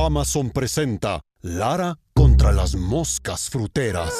Amazon presenta Lara contra las moscas fruteras.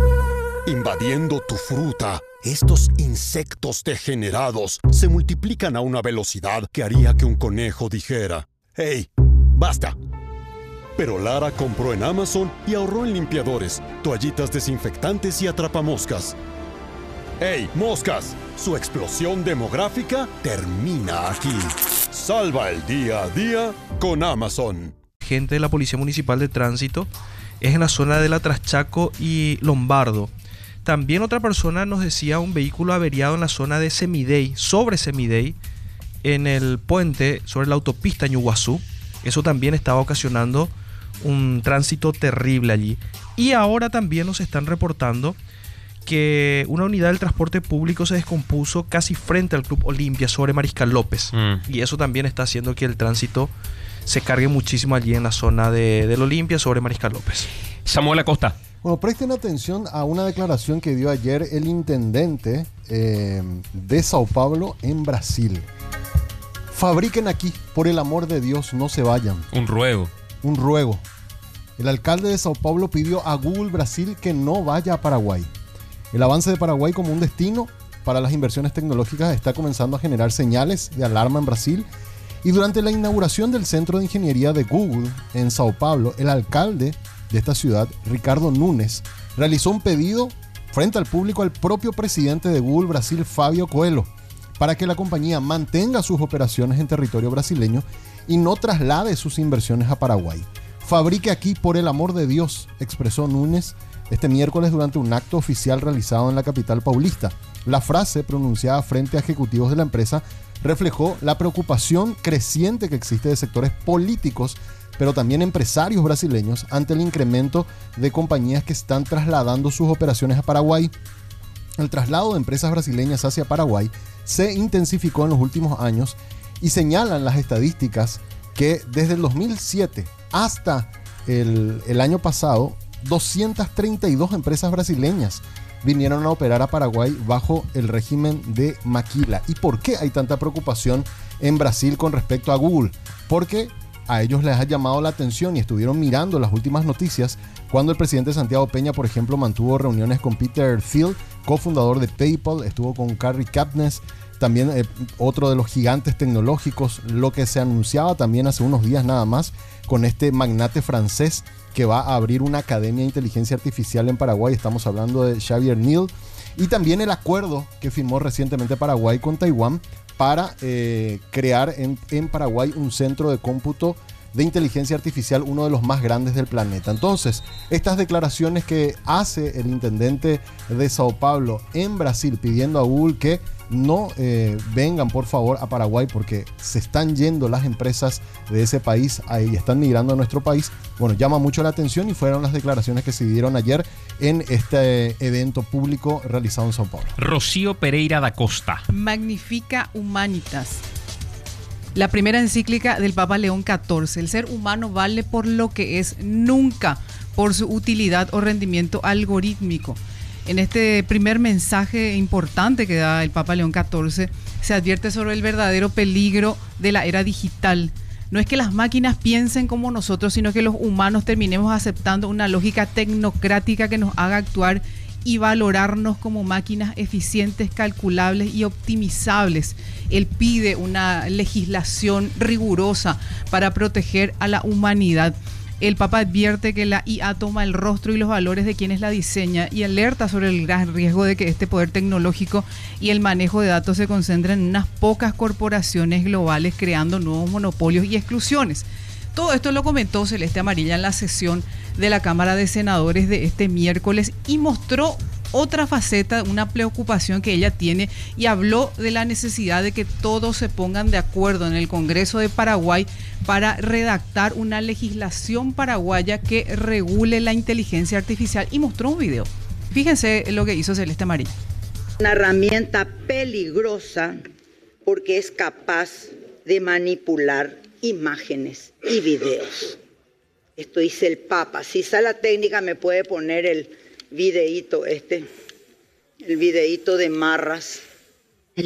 Invadiendo tu fruta, estos insectos degenerados se multiplican a una velocidad que haría que un conejo dijera: ¡Hey, basta! Pero Lara compró en Amazon y ahorró en limpiadores, toallitas desinfectantes y atrapamoscas. ¡Hey, moscas! Su explosión demográfica termina aquí. Salva el día a día con Amazon. Gente de la Policía Municipal de Tránsito es en la zona de la Traschaco y Lombardo. También otra persona nos decía un vehículo averiado en la zona de Semidey, sobre Semidey, en el puente sobre la autopista Ñuguazú. Eso también estaba ocasionando un tránsito terrible allí. Y ahora también nos están reportando que una unidad del transporte público se descompuso casi frente al Club Olimpia sobre Mariscal López. Y eso también está haciendo que el tránsito se cargue muchísimo allí en la zona del Olimpia sobre Mariscal López. Samuel Acosta. Bueno, presten atención a una declaración que dio ayer el intendente de Sao Paulo en Brasil. Fabriquen aquí, por el amor de Dios, no se vayan. Un ruego. Un ruego. El alcalde de Sao Paulo pidió a Google Brasil que no vaya a Paraguay. El avance de Paraguay como un destino para las inversiones tecnológicas está comenzando a generar señales de alarma en Brasil. Y durante la inauguración del Centro de Ingeniería de Google en Sao Paulo, el alcalde de esta ciudad, Ricardo Nunes, realizó un pedido frente al público al propio presidente de Google Brasil, Fábio Coelho, para que la compañía mantenga sus operaciones en territorio brasileño y no traslade sus inversiones a Paraguay. Fabrique aquí, por el amor de Dios, expresó Nunes este miércoles durante un acto oficial realizado en la capital paulista. La frase, pronunciada frente a ejecutivos de la empresa, reflejó la preocupación creciente que existe de sectores políticos, pero también empresarios brasileños, ante el incremento de compañías que están trasladando sus operaciones a Paraguay. El traslado de empresas brasileñas hacia Paraguay se intensificó en los últimos años y señalan las estadísticas que desde el 2007 hasta el año pasado, 232 empresas brasileñas vinieron a operar a Paraguay bajo el régimen de maquila. ¿Y por qué hay tanta preocupación en Brasil con respecto a Google? Porque a ellos les ha llamado la atención y estuvieron mirando las últimas noticias cuando el presidente Santiago Peña, por ejemplo, mantuvo reuniones con Peter Thiel, cofundador de PayPal, estuvo con Carrie Kapnes, también otro de los gigantes tecnológicos, lo que se anunciaba también hace unos días nada más con este magnate francés que va a abrir una academia de inteligencia artificial en Paraguay. Estamos hablando de Xavier Niel. Y también el acuerdo que firmó recientemente Paraguay con Taiwán para crear en Paraguay un centro de cómputo de inteligencia artificial, uno de los más grandes del planeta. Entonces, estas declaraciones que hace el intendente de Sao Paulo en Brasil pidiendo a Google que no vengan por favor a Paraguay porque se están yendo las empresas de ese país ahí, están migrando a nuestro país, bueno, llama mucho la atención y fueron las declaraciones que se dieron ayer en este evento público realizado en Sao Paulo. Rocío Pereira da Costa. Magnifica Humanitas. La primera encíclica del Papa León XIV. El ser humano vale por lo que es, nunca por su utilidad o rendimiento algorítmico. En este primer mensaje importante que da el Papa León XIV, se advierte sobre el verdadero peligro de la era digital. No es que las máquinas piensen como nosotros, sino que los humanos terminemos aceptando una lógica tecnocrática que nos haga actuar y valorarnos como máquinas eficientes, calculables y optimizables. Él pide una legislación rigurosa para proteger a la humanidad. El Papa advierte que la IA toma el rostro y los valores de quienes la diseña y alerta sobre el gran riesgo de que este poder tecnológico y el manejo de datos se concentren en unas pocas corporaciones globales, creando nuevos monopolios y exclusiones. Todo esto lo comentó Celeste Amarilla en la sesión de la Cámara de Senadores de este miércoles y mostró otra faceta, una preocupación que ella tiene, y habló de la necesidad de que todos se pongan de acuerdo en el Congreso de Paraguay para redactar una legislación paraguaya que regule la inteligencia artificial, y mostró un video. Fíjense lo que hizo Celeste Amarilla. Una herramienta peligrosa porque es capaz de manipular imágenes y videos. Esto dice el Papa. Si sala técnica me puede poner el videíto el videíto de Marras.